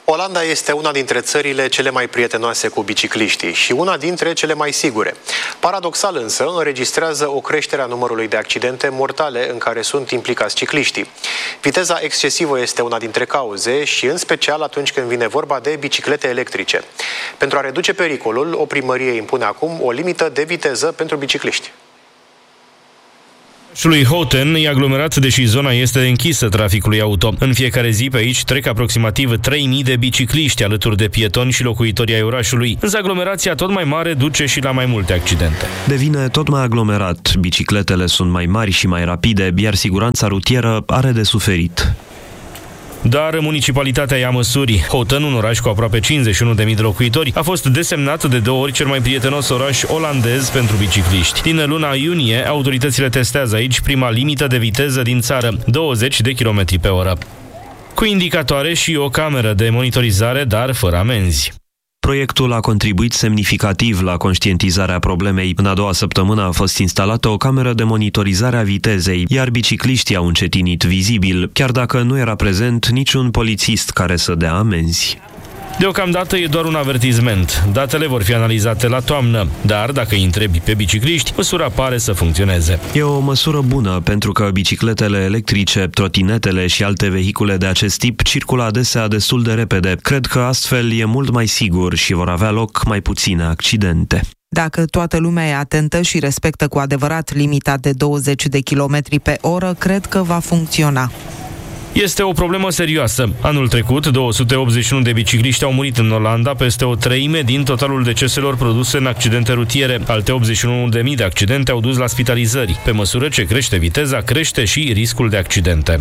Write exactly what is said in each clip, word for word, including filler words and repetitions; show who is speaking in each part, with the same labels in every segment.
Speaker 1: Olanda este una dintre țările cele mai prietenoase cu bicicliștii și una dintre cele mai sigure. Paradoxal însă, înregistrează o creștere a numărului de accidente mortale în care sunt implicați cicliștii. Viteza excesivă este una dintre cauze și în special atunci când vine vorba de biciclete electrice. Pentru a reduce pericolul, o primărie impune acum o limită de viteză pentru bicicliști.
Speaker 2: Orașului Houten e aglomerat, deși zona este închisă traficului auto. În fiecare zi pe aici trec aproximativ trei mii de bicicliști alături de pietoni și locuitori ai orașului. Însă aglomerația tot mai mare duce și la mai multe accidente.
Speaker 3: Devine tot mai aglomerat, bicicletele sunt mai mari și mai rapide, iar siguranța rutieră are de suferit.
Speaker 2: Dar municipalitatea ia măsuri. Houten, un oraș cu aproape cincizeci și unu de mii de locuitori, a fost desemnat de două ori cel mai prietenos oraș olandez pentru bicicliști. Din luna iunie, autoritățile testează aici prima limită de viteză din țară, douăzeci de kilometri pe oră. Cu indicatoare și o cameră de monitorizare, dar fără amenzi.
Speaker 3: Proiectul a contribuit semnificativ la conștientizarea problemei. În a doua săptămână a fost instalată o cameră de monitorizare a vitezei, iar bicicliștii au încetinit vizibil, chiar dacă nu era prezent niciun polițist care să dea amenzi.
Speaker 2: Deocamdată e doar un avertisment. Datele vor fi analizate la toamnă, dar dacă îi întrebi pe bicicliști, măsura pare să funcționeze.
Speaker 3: E o măsură bună pentru că bicicletele electrice, trotinetele și alte vehicule de acest tip circulă adesea destul de repede. Cred că astfel e mult mai sigur și vor avea loc mai puține accidente.
Speaker 4: Dacă toată lumea e atentă și respectă cu adevărat limita de douăzeci de kilometri pe oră, cred că va funcționa.
Speaker 2: Este o problemă serioasă. Anul trecut, două sute optzeci și unu de bicicliști au murit în Olanda, peste o treime din totalul deceselor produse în accidente rutiere. Alte optzeci și unu de mii de accidente au dus la spitalizări. Pe măsură ce crește viteza, crește și riscul de accidente.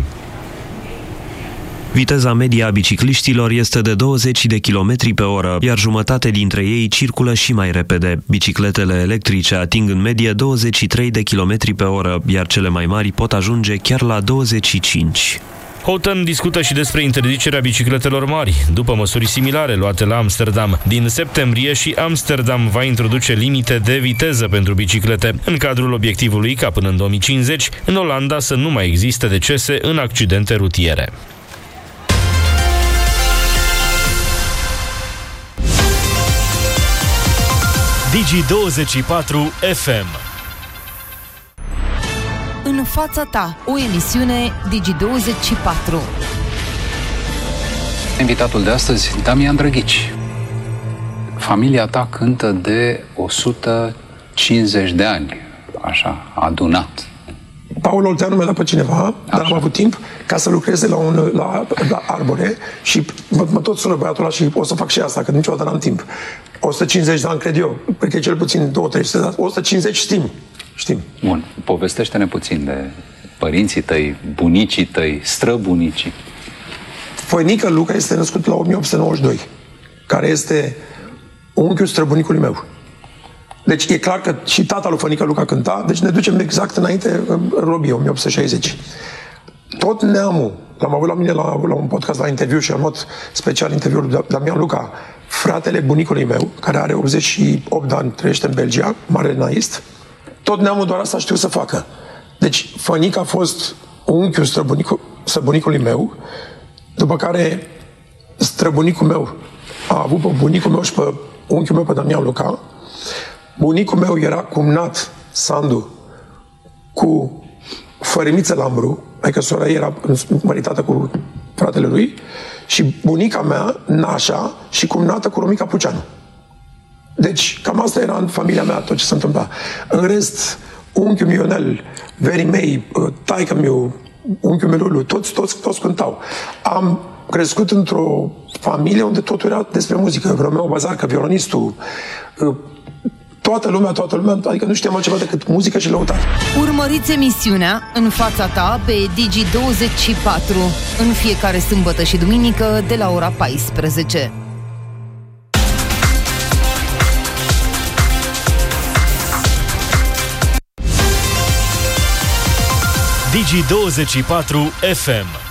Speaker 3: Viteza medie a bicicliștilor este de douăzeci de kilometri pe oră, iar jumătate dintre ei circulă și mai repede. Bicicletele electrice ating în medie douăzeci și trei de kilometri pe oră, iar cele mai mari pot ajunge chiar la douăzeci și cinci.
Speaker 2: Houten discută și despre interzicerea bicicletelor mari, după măsuri similare luate la Amsterdam. Din septembrie și Amsterdam va introduce limite de viteză pentru biciclete, în cadrul obiectivului ca până în două mii cincizeci, în Olanda să nu mai existe decese în accidente rutiere.
Speaker 5: Digi douăzeci și patru F M.
Speaker 6: În fața ta, o emisiune Digi douăzeci și patru.
Speaker 7: Invitatul de astăzi, Damian Drăghici. Familia ta cântă de o sută cincizeci de ani, așa, adunat.
Speaker 8: Paul Olteanu mi-a dat pe cineva, așa. Dar am avut timp ca să lucreze la, un, la, la Arbore și mă, mă tot sună băiatul ăla și o să fac și asta, că niciodată n-am timp. o sută cincizeci de ani, cred eu. Cred că e cel puțin două trei sute de ani. o sută cincizeci știm. Știm.
Speaker 7: Bun. Povestește-ne puțin de părinții tăi, bunicii tăi, străbunicii.
Speaker 8: Foinică Luca este născut la o mie opt sute nouăzeci și doi, care este unchiul străbunicului meu. Deci e clar că și tata lui Foinică Luca cânta, deci ne ducem exact înainte în Robie, o mie opt sute șaizeci. Tot neamul, l-am avut la mine la, la un podcast, la interviu și am luat special interviul de Damian Luca, fratele bunicului meu, care are optzeci și opt de ani, trăiește în Belgia, mare naist. Tot neamul doar asta știu să facă. Deci, Fănică a fost unchiul străbunicul, străbunicului meu, după care străbunicul meu a avut pe bunicul meu și pe unchiul meu, pe Damian Luca. Bunicul meu era cumnat, Sandu, cu Fărimiță Lambru, adică sora ei era măritată cu fratele lui, și bunica mea, Nașa, și cumnată cu Romica Puceanu. Deci, cam asta era în familia mea, tot ce se întâmpla. În rest, unchiul meu Ionel, verii mei, taică meu, unchiul meu Lulu, toți, toți, toți cântau. Am crescut într-o familie unde totul era despre muzică. Romeo Bazarcă, violonistul, toată lumea, toată lumea, adică nu știam altceva decât muzică și lăutare.
Speaker 6: Urmăriți emisiunea În fața ta pe Digi douăzeci și patru în fiecare sâmbătă și duminică de la ora paisprezece.
Speaker 5: Digi douăzeci și patru F M.